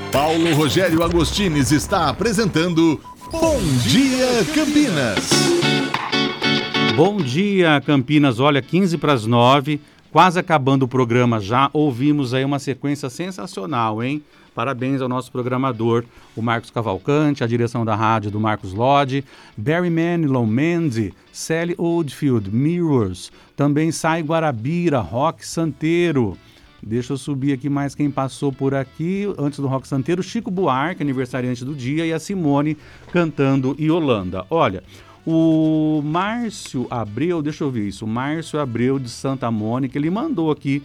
Paulo Rogério Agostines está apresentando Bom Dia Campinas. Bom dia, Campinas. Olha, 8:45, quase acabando o programa já. Ouvimos aí uma sequência sensacional, hein? Parabéns ao nosso programador, o Marcos Cavalcante, a direção da rádio do Marcos Lodge, Barry Manilow, Mandy, Sally Oldfield, Mirrors, também Sai Guarabira, Rock Santeiro. Deixa eu subir aqui mais quem passou por aqui, antes do Rock Santeiro, Chico Buarque, aniversariante do dia, e a Simone cantando Yolanda. Olha, o Márcio Abreu, deixa eu ver isso, o Márcio Abreu de Santa Mônica, ele mandou aqui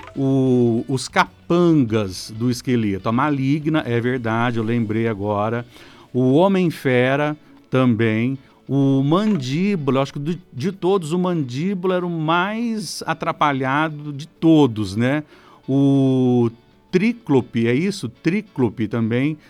os capangas do Esqueleto, a Maligna, é verdade, eu lembrei agora, o Homem-Fera também, o Mandíbula, acho que de todos o Mandíbula era o mais atrapalhado de todos, né? O Tríclope, é isso? Tríclope também,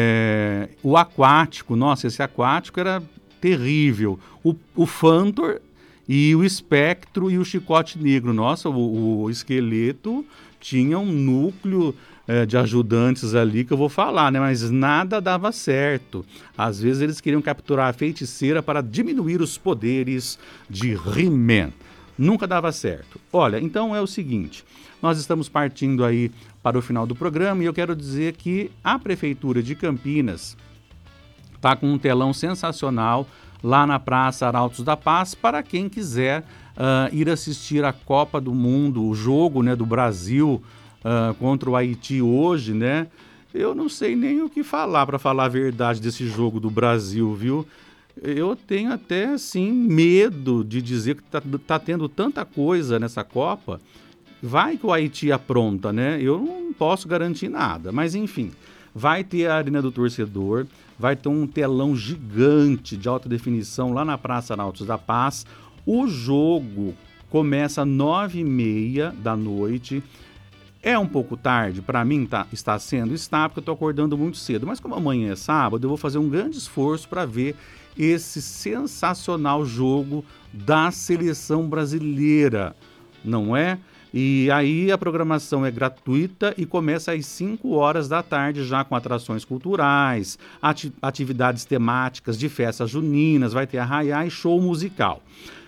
o Aquático, nossa, esse Aquático era terrível, o Fantor e o Espectro e o Chicote Negro, nossa, o Esqueleto tinha um núcleo de ajudantes ali que eu vou falar, né? Mas nada dava certo. Às vezes eles queriam capturar a feiticeira para diminuir os poderes de He-Man. Nunca dava certo. Olha, então é o seguinte, nós estamos partindo aí para o final do programa e eu quero dizer que a Prefeitura de Campinas está com um telão sensacional lá na Praça Arautos da Paz para quem quiser ir assistir a Copa do Mundo, o jogo, né, do Brasil contra o Haiti hoje, né? Eu não sei nem o que falar, para falar a verdade, desse jogo do Brasil, viu? Eu tenho até, assim, medo de dizer que tá tendo tanta coisa nessa Copa. Vai que o Haiti apronta, né? Eu não posso garantir nada, mas enfim. Vai ter a Arena do Torcedor, vai ter um telão gigante de alta definição lá na Praça Arautos da Paz. O jogo começa às 9h30 da noite. É um pouco tarde, para mim está sendo, porque eu estou acordando muito cedo. Mas como amanhã é sábado, eu vou fazer um grande esforço para ver esse sensacional jogo da seleção brasileira, não é? E aí a programação é gratuita e começa às 5h da tarde, já com atrações culturais, atividades temáticas de festas juninas, vai ter arraiá e show musical.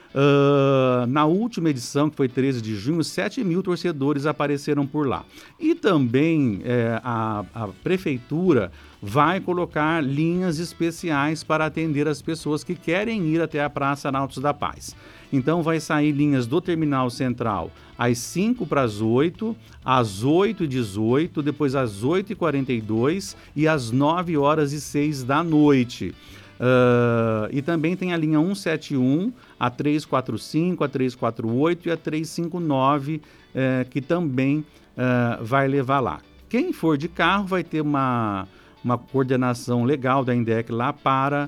Na última edição, que foi 13 de junho, 7.000 torcedores apareceram por lá. E também a prefeitura vai colocar linhas especiais para atender as pessoas que querem ir até a Praça Arautos da Paz. Então vai sair linhas do Terminal Central às 7:55, às 8h18, depois às 8h42 e às 9h06 da noite. E também tem a linha 171, a 345, a 348 e a 359, que também vai levar lá. Quem for de carro vai ter uma coordenação legal da INDEC lá para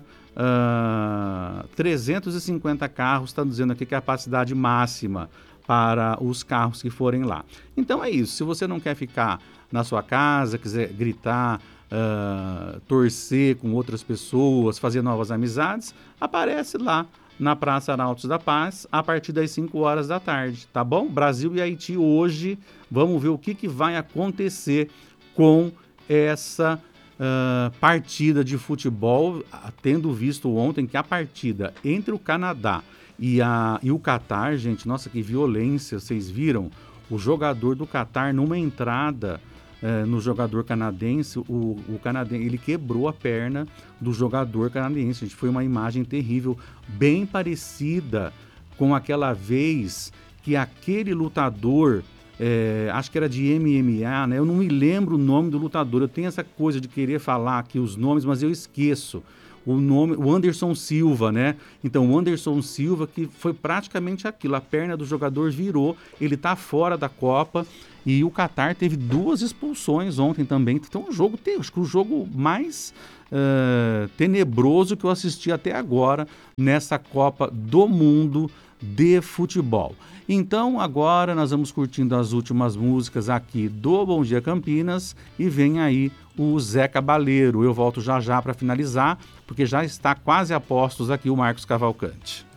350 carros, está dizendo aqui que é a capacidade máxima para os carros que forem lá. Então é isso, se você não quer ficar na sua casa, quiser gritar, torcer com outras pessoas, fazer novas amizades, aparece lá na Praça Arautos da Paz a partir das 5h da tarde, tá bom? Brasil e Haiti hoje, vamos ver o que vai acontecer com essa partida de futebol, tendo visto ontem que a partida entre o Canadá e o Catar, gente, nossa, que violência, vocês viram? O jogador do Catar, numa entrada no jogador canadense, o canadense, ele quebrou a perna do jogador canadense, gente, foi uma imagem terrível, bem parecida com aquela vez que aquele lutador, acho que era de MMA, né? Eu não me lembro o nome do lutador, eu tenho essa coisa de querer falar aqui os nomes, mas eu esqueço o nome, o Anderson Silva, né? Então, o Anderson Silva, que foi praticamente aquilo, a perna do jogador virou, ele tá fora da Copa, e o Catar teve 2 expulsões ontem também, então acho que o jogo mais tenebroso que eu assisti até agora nessa Copa do Mundo de futebol. Então agora nós vamos curtindo as últimas músicas aqui do Bom Dia Campinas e vem aí o Zé Cabaleiro. Eu volto já para finalizar, porque já está quase a postos aqui o Marcos Cavalcante.